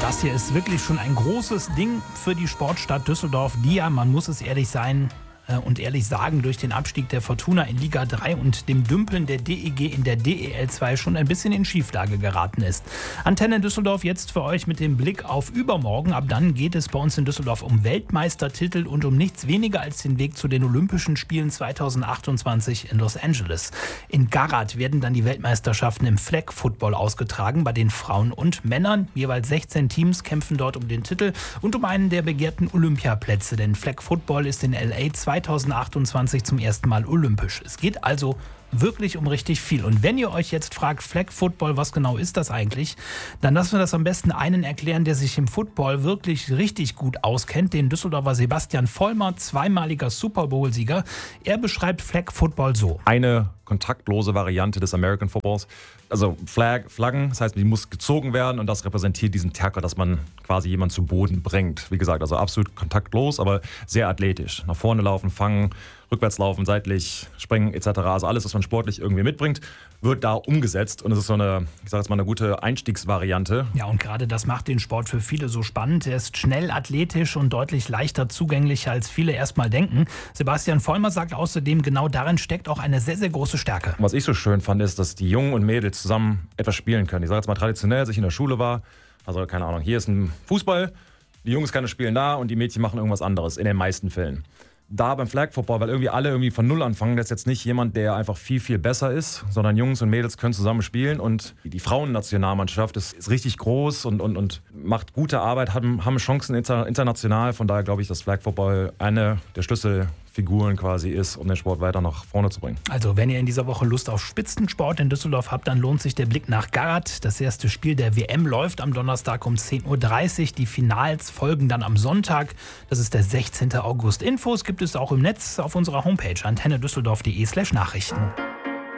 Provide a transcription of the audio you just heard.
Das hier ist wirklich schon ein großes Ding für die Sportstadt Düsseldorf, die ja, man muss es ehrlich sein und ehrlich sagen, durch den Abstieg der Fortuna in Liga 3 und dem Dümpeln der DEG in der DEL 2 schon ein bisschen in Schieflage geraten ist. Antenne Düsseldorf jetzt für euch mit dem Blick auf übermorgen. Ab dann geht es bei uns in Düsseldorf um Weltmeistertitel und um nichts weniger als den Weg zu den Olympischen Spielen 2028 in Los Angeles. In Garat werden dann die Weltmeisterschaften im Flag Football ausgetragen, bei den Frauen und Männern. Jeweils 16 Teams kämpfen dort um den Titel und um einen der begehrten Olympiaplätze, denn Flag Football ist in LA 2028 zum ersten Mal olympisch. Es geht also wirklich um richtig viel. Und wenn ihr euch jetzt fragt, Flag Football, was genau ist das eigentlich? Dann lassen wir das am besten einen erklären, der sich im Football wirklich richtig gut auskennt, den Düsseldorfer Sebastian Vollmer, zweimaliger Super Bowl-Sieger. Er beschreibt Flag Football so. Eine kontaktlose Variante des American Footballs. Also Flaggen, das heißt, die muss gezogen werden und das repräsentiert diesen Tackle, dass man quasi jemanden zu Boden bringt. Wie gesagt, also absolut kontaktlos, aber sehr athletisch. Nach vorne laufen, fangen, rückwärts laufen, seitlich springen etc. Also alles, was man sportlich irgendwie mitbringt, wird da umgesetzt und es ist so eine, ich sage jetzt mal, eine gute Einstiegsvariante. Ja, und gerade das macht den Sport für viele so spannend. Er ist schnell, athletisch und deutlich leichter zugänglich, als viele erstmal denken. Sebastian Vollmer sagt außerdem, genau darin steckt auch eine sehr, sehr große Stärke. Was ich so schön fand, ist, dass die Jungen und Mädels zusammen etwas spielen können. Ich sage jetzt mal traditionell, als ich in der Schule war, also keine Ahnung, hier ist ein Fußball, die Jungs können spielen da und die Mädchen machen irgendwas anderes, in den meisten Fällen. Da beim Flag Football, weil irgendwie alle irgendwie von Null anfangen, das ist jetzt nicht jemand, der einfach viel, viel besser ist, sondern Jungs und Mädels können zusammen spielen und die Frauennationalmannschaft ist richtig groß und macht gute Arbeit, haben Chancen international, von daher glaube ich, dass Flag Football eine der Schlüsselfiguren quasi ist, um den Sport weiter nach vorne zu bringen. Also wenn ihr in dieser Woche Lust auf Spitzensport in Düsseldorf habt, dann lohnt sich der Blick nach Garat. Das erste Spiel der WM läuft am Donnerstag um 10.30 Uhr. Die Finals folgen dann am Sonntag. Das ist der 16. August. Infos gibt es auch im Netz auf unserer Homepage antennedüsseldorf.de/Nachrichten.